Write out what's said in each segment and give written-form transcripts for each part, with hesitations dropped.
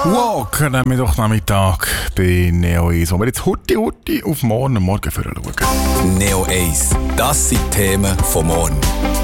Walk, nehmen wir doch Nachmittag bei Neo 1, wo wir jetzt Hutti auf morgen schauen. Neo 1, das sind die Themen von morgen.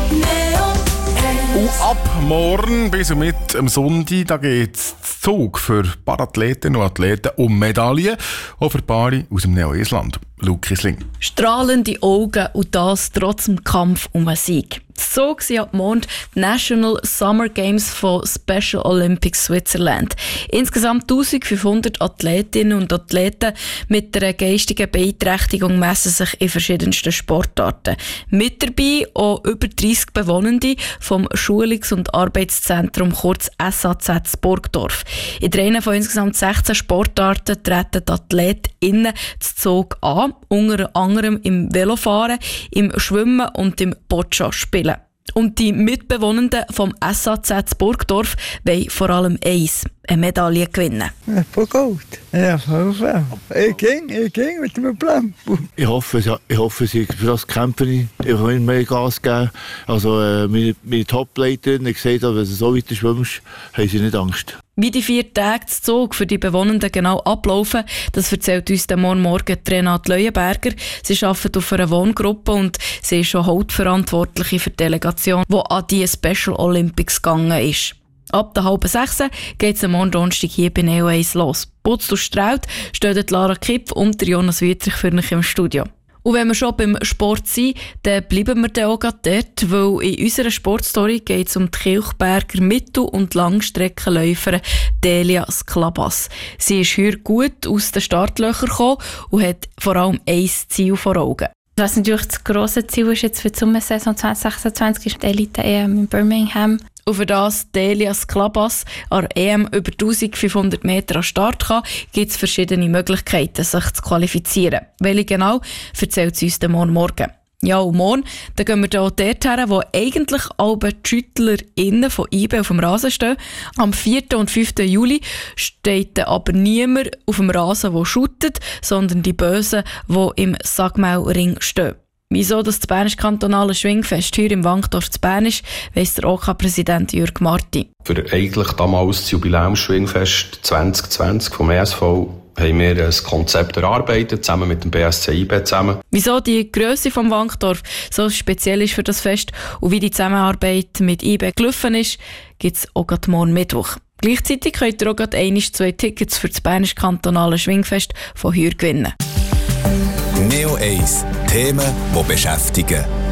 Und ab morgen bis und mit am Sonntag, da geht es Zug für Parathletinnen und Athleten um Medaillen, auch für Paare aus dem Neo 1-Land. Luke Kisling. Strahlende Augen und das trotz dem Kampf um einen Sieg. So waren ab morgen die National Summer Games von Special Olympics Switzerland. Insgesamt 1500 Athletinnen und Athleten mit einer geistigen Beeinträchtigung messen sich in verschiedensten Sportarten. Mit dabei auch über 30 Bewohnende vom Schulungs- und Arbeitszentrum kurz SAZ Burgdorf. In 3 von insgesamt 16 Sportarten treten die AthletInnen zu Zug an, unter anderem im Velofahren, im Schwimmen und im Boccia-Spielen. Und die Mitbewohnenden vom SAZ Burgdorf wollen vor allem eine Medaille gewinnen. Von Gold. Ja, voll. Ich ging mit dem Plan. Ich hoffe, für das kämpfe ich. Ich will mehr Gas geben. Also, meine Top-Leiterin hat gesagt, wenn du so weiter schwimmst, haben sie nicht Angst. Wie die 4 Tage zu Zug für die Bewohnenden genau ablaufen, das erzählt uns morgen Renate Leuenberger. Sie arbeitet auf einer Wohngruppe und sie ist schon Hauptverantwortliche für die Delegation, die an die Special Olympics gegangen ist. Ab der 5:30 geht es am morgen Donnerstag hier bei Neo 1 los. Putzt und strahlt stehen Lara Kipp und Jonas Wüttrich für euch im Studio. Und wenn wir schon beim Sport sind, dann bleiben wir dann auch gerade dort, weil in unserer Sportstory geht es um die Kilchberger Mittel- und Langstreckenläuferin Delia Sklabas. Sie ist hier gut aus den Startlöchern gekommen und hat vor allem ein Ziel vor Augen. Was natürlich das grosse Ziel ist jetzt für die Sommersaison 2026 ist die Elite-EM in Birmingham. Und für das Delia Sklabas an der EM über 1500 Meter an Start kann, gibt es verschiedene Möglichkeiten, sich zu qualifizieren. Welche genau, erzählt sie uns dann morgen. Ja, und morgen dann gehen wir dort her, wo eigentlich alle die SchüttlerInnen von IBE auf dem Rasen stehen. Am 4. und 5. Juli steht dann aber niemand auf dem Rasen, der shootet, sondern die Bösen, die im Sagmaulring stehen. Wieso das Bernisch-Kantonale Schwingfest hier im Wankdorf zu Bern ist, weiss der OK-Präsident Jürg Marti. Für eigentlich damals das Jubiläumsschwingfest 2020 vom ESV haben wir ein Konzept erarbeitet, zusammen mit dem BSC IB zusammen. Wieso die Grösse vom Wankdorf so speziell ist für das Fest und wie die Zusammenarbeit mit IB gelaufen ist, gibt es auch morgen Mittwoch. Gleichzeitig könnt ihr auch 2 Tickets für das Bernisch-Kantonale Schwingfest von hier gewinnen. Neo 1, Themen, die beschäftigen.